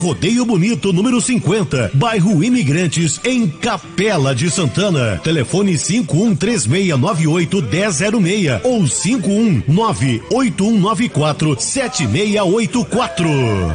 Rodeio Bonito, número 50, bairro Imigrantes, em Capela de Santana. Telefone 5136981006 ou 51981947684.